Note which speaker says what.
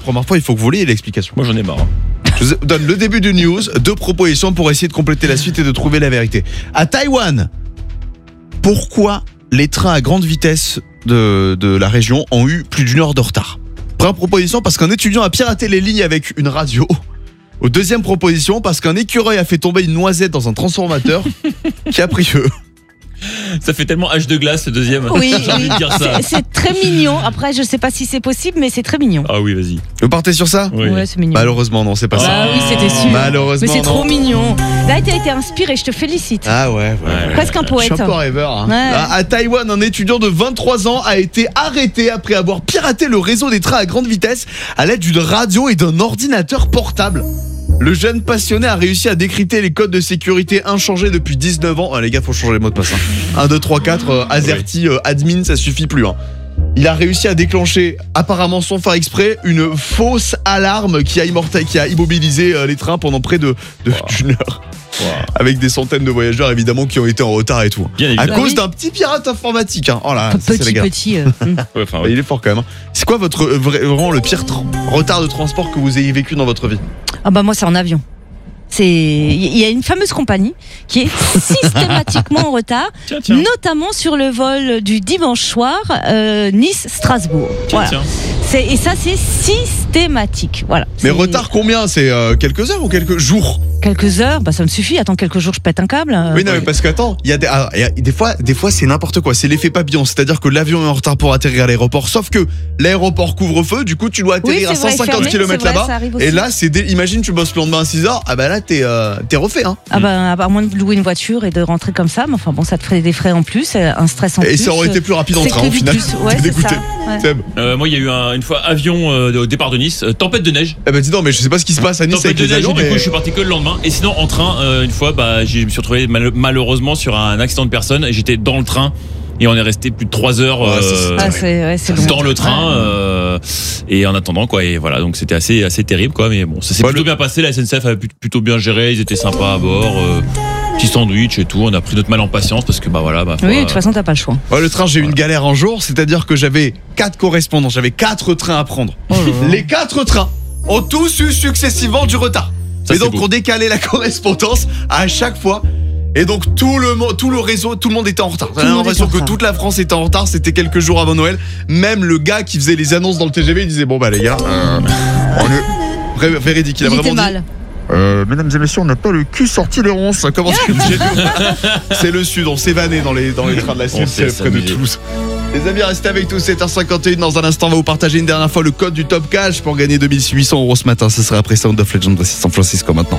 Speaker 1: première fois, il faut que vous l'ayez l'explication.
Speaker 2: Moi j'en ai marre.
Speaker 1: Je vous donne le début du news, 2 propositions pour essayer de compléter la suite et de trouver la vérité. À Taïwan, pourquoi les trains à grande vitesse de la région ont eu plus d'1 heure de retard? Première proposition, parce qu'un étudiant a piraté les lignes avec une radio. Aux deuxième proposition, parce qu'un écureuil a fait tomber une noisette dans un transformateur qui a pris feu.
Speaker 2: Ça fait tellement H de glace, ce deuxième.
Speaker 3: Oui,
Speaker 2: J'ai envie de dire ça.
Speaker 3: c'est très mignon. Après, je sais pas si c'est possible, mais c'est très mignon.
Speaker 2: Ah oui, vas-y.
Speaker 1: Vous partez sur ça?
Speaker 2: Oui.
Speaker 3: Ouais, c'est mignon.
Speaker 1: Malheureusement, non, c'est pas ça.
Speaker 3: Ah oui, c'était sûr.
Speaker 1: Malheureusement,
Speaker 3: Mais c'est
Speaker 1: non.
Speaker 3: trop mignon. Là, tu as été inspiré, je te félicite.
Speaker 1: Ah ouais.
Speaker 3: Presque un
Speaker 1: Je
Speaker 3: poète.
Speaker 1: suis un peu rêveur. Hein.
Speaker 3: Ouais.
Speaker 1: À Taïwan, un étudiant de 23 ans a été arrêté après avoir piraté le réseau des trains à grande vitesse à l'aide d'une radio et d'un ordinateur portable. Le jeune passionné a réussi à décrypter les codes de sécurité inchangés depuis 19 ans. Ah, les gars, faut changer le mot de passe. 1, 2, 3, 4, AZERTY, admin, ça suffit plus. Il a réussi à déclencher, apparemment sans faire exprès, une fausse alarme qui a immobilisé les trains pendant près d'une heure.
Speaker 2: Wow.
Speaker 1: Avec des centaines de voyageurs évidemment qui ont été en retard et tout.
Speaker 2: Bien
Speaker 1: À
Speaker 2: évidemment.
Speaker 1: cause d'un petit pirate informatique. Oh là, ça, c'est la guerre.
Speaker 3: Petit.
Speaker 2: Ouais, enfin, ouais.
Speaker 1: Il est fort quand même. C'est quoi vraiment le pire retard de transport que vous ayez vécu dans votre vie?
Speaker 3: Ah bah moi, c'est en avion. Il y a une fameuse compagnie qui est systématiquement en retard,
Speaker 2: Tiens.
Speaker 3: notamment sur le vol du dimanche soir Nice-Strasbourg. Voilà.
Speaker 2: Tiens.
Speaker 3: Et ça, c'est systématique. Voilà.
Speaker 1: Mais
Speaker 3: C'est
Speaker 1: retard combien? C'est quelques heures ou quelques jours?
Speaker 3: quelques heures, bah ça me suffit. Attends quelques jours, je pète un câble.
Speaker 1: Oui, non, mais parce qu'attends, il y a des fois c'est n'importe quoi. C'est l'effet papillon, c'est-à-dire que l'avion est en retard pour atterrir à l'aéroport, sauf que l'aéroport couvre-feu, du coup tu dois atterrir
Speaker 3: Oui, c'est
Speaker 1: à
Speaker 3: vrai,
Speaker 1: 150
Speaker 3: fermé,
Speaker 1: km
Speaker 3: c'est vrai,
Speaker 1: là-bas.
Speaker 3: ça arrive aussi.
Speaker 1: Et là, imagine tu bosses le lendemain à 6h, ah bah là t'es refait hein.
Speaker 3: Ah bah, à moins de louer une voiture et de rentrer comme ça, mais enfin bon, ça te ferait des frais en plus, un stress en plus.
Speaker 1: Et ça aurait été plus rapide en
Speaker 3: c'est
Speaker 1: train
Speaker 3: que
Speaker 1: au
Speaker 3: du
Speaker 1: final.
Speaker 3: plus. Ouais,
Speaker 1: T'es
Speaker 3: c'est
Speaker 1: dégoûté.
Speaker 3: ça. Ouais.
Speaker 1: Seb.
Speaker 2: Moi, il y a eu une fois avion au départ de Nice, tempête de neige.
Speaker 1: Eh bah dis donc, mais je sais pas ce qui se passe à Nice
Speaker 2: Tempête
Speaker 1: avec
Speaker 2: de
Speaker 1: les
Speaker 2: neige,
Speaker 1: avions.
Speaker 2: du coup,
Speaker 1: Mais...
Speaker 2: je suis parti que le lendemain. Et sinon, en train, une fois, je me suis retrouvé malheureusement sur un accident de personne. Et j'étais dans le train et on est resté plus de 3 heures
Speaker 3: C'est long.
Speaker 2: dans le train et en attendant quoi. Et voilà, donc c'était assez terrible quoi. Mais bon, ça s'est plutôt bien passé. La SNCF a plutôt bien géré. Ils étaient sympas à bord. Petit sandwich et tout. On a pris notre mal en patience parce que
Speaker 3: Oui, de toute façon, t'as pas le choix.
Speaker 1: Ouais, le train, j'ai eu une galère un jour, c'est-à-dire que j'avais 4 correspondants, j'avais 4 trains à prendre. Les 4 trains ont tous eu successivement du retard.
Speaker 2: Ça,
Speaker 1: et
Speaker 2: c'est
Speaker 1: donc
Speaker 2: beau.
Speaker 1: on décalait la correspondance à chaque fois. Et donc tout le réseau, tout le monde était en retard. J'avais l'impression que toute la France était en retard, c'était quelques jours avant Noël. Même le gars qui faisait les annonces dans le TGV, il disait bon bah les gars, on est véridique, il a
Speaker 3: Il était
Speaker 1: vraiment dit.
Speaker 3: mal.
Speaker 1: Mesdames et messieurs, on n'a pas le cul sorti les ronces. Ça commence comme chez nous. C'est le sud, on s'est vanné dans les trains de la Sud, c'est près de
Speaker 2: s'amuser.
Speaker 1: Toulouse. Les amis, restez avec nous, 7h51. Dans un instant, on va vous partager une dernière fois le code du Top Cash pour gagner 2800 € ce matin. Ce sera après Sound of Legend, voici San Francisco maintenant.